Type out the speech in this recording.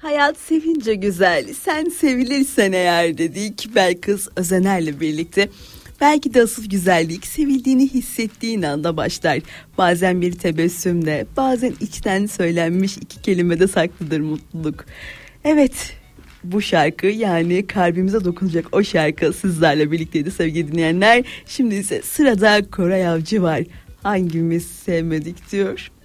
Hayat sevince güzel, sen sevilirsen eğer dedik Belkıs Özener'le birlikte. Belki de asıl güzellik sevildiğini hissettiğin anda başlar. Bazen bir tebessümde, bazen içten söylenmiş iki kelimede saklıdır mutluluk. Evet, bu şarkı yani kalbimize dokunacak o şarkı sizlerle birlikteydi sevgili dinleyenler. Şimdi ise sırada Koray Avcı var. Hangimiz sevmedik diyor.